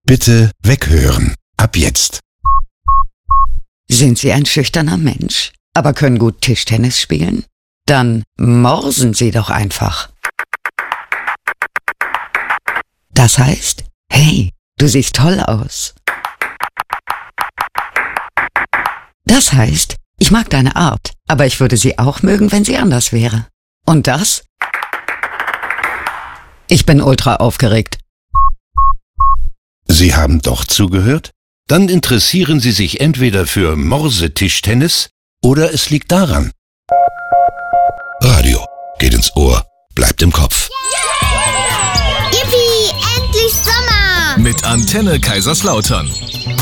Bitte weghören. Ab jetzt. Sind Sie ein schüchterner Mensch, aber können gut Tischtennis spielen? Dann morsen Sie doch einfach. Das heißt, hey, du siehst toll aus. Das heißt, ich mag deine Art, aber ich würde sie auch mögen, wenn sie anders wäre. Und das? Ich bin ultra aufgeregt. Sie haben doch zugehört? Dann interessieren Sie sich entweder für Morsetischtennis oder es liegt daran. Radio geht ins Ohr, bleibt im Kopf. Yippie, endlich Sommer! Mit Antenne Kaiserslautern.